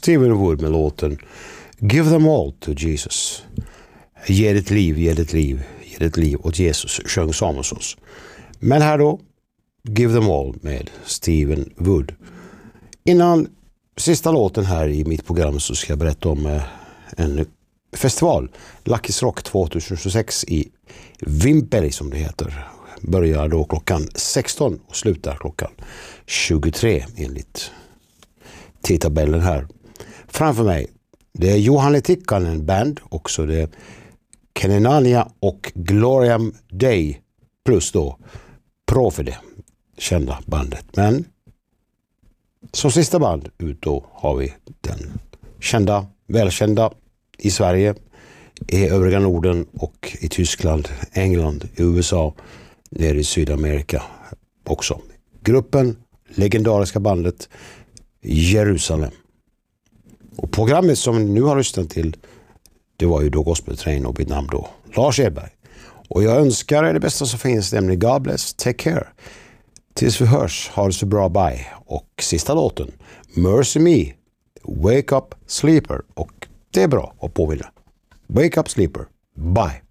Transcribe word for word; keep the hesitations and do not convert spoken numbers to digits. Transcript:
Stephen Wood med låten Give them all to Jesus. Ge ditt liv, ge ditt liv, ge ditt liv åt Jesus, sjöng Samuelssons. Men här då, Give them all med Stephen Wood. Innan sista låten här i mitt program så ska jag berätta om en festival, Lucky's Rock tjugohundratjugosex i Vimpeli som det heter. Börjar då klockan sexton och slutar klockan tjugotre enligt tidtabellen här. Framför mig, det är Juhani Tikkanen band, också det är Kenenania och Gloriam Day plus då Profide, kända bandet. Men som sista band ut då har vi den kända, välkända i Sverige, i övriga Norden och i Tyskland, England, i U S A, nere i Sydamerika också. Gruppen, legendariska bandet Jerusalem. Och programmet som ni nu har lyssnat till, det var ju då Gospel Train och mitt namn då, Lars Edberg. Och jag önskar er det bästa som finns, nämligen God bless, take care. Tills vi hörs, ha det så bra, bye. Och sista låten, Mercy Me, Wake Up Sleeper. Och det är bra att påminna. Wake Up Sleeper, bye.